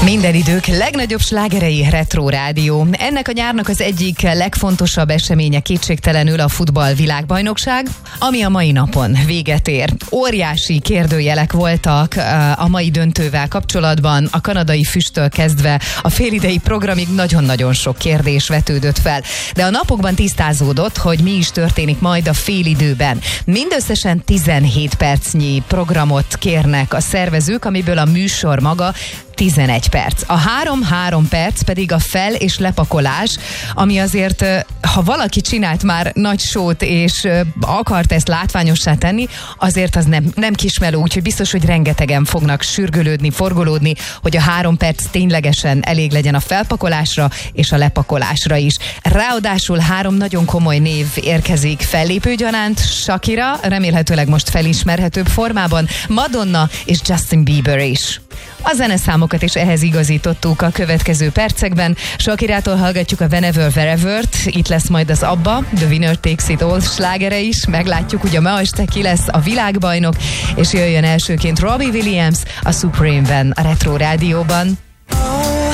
Minden idők legnagyobb slágerei, Retro Rádió. Ennek a nyárnak az egyik legfontosabb eseménye kétségtelenül a futball világbajnokság, ami a mai napon véget ér. Óriási kérdőjelek voltak a mai döntővel kapcsolatban, a kanadai füsttől kezdve a félidei programig nagyon-nagyon sok kérdés vetődött fel. De a napokban tisztázódott, hogy mi is történik majd a félidőben. Mindösszesen 17 percnyi programot kérnek a szervezők, amiből a műsor maga 11 perc. A 3-3 perc pedig a fel- és lepakolás, ami azért, ha valaki csinált már nagy sót, és akart ezt látványossá tenni, azért az nem kismeló, úgyhogy biztos, hogy rengetegen fognak sürgölődni, forgolódni, hogy a 3 perc ténylegesen elég legyen a felpakolásra és a lepakolásra is. Ráadásul 3 nagyon komoly név érkezik fellépőgyanánt, Shakira, remélhetőleg most felismerhetőbb formában, Madonna és Justin Bieber is. A zeneszámokat is ehhez igazítottuk a következő percekben. Shakirától hallgatjuk a Whenever Wherever-t, itt lesz majd az ABBA, The Winner Takes It All slágere is, meglátjuk, ugye ma este ki lesz a világbajnok, és jöjjön elsőként Robbie Williams a Supreme-ben, a Retro Rádióban.